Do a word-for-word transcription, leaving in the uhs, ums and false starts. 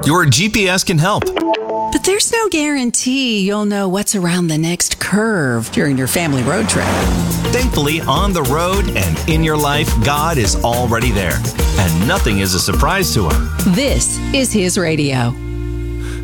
Your G P S can help. But there's no guarantee you'll know what's around the next curve during your family road trip. Thankfully, on the road and in your life, God is already there, and nothing is a surprise to him. This is His Radio.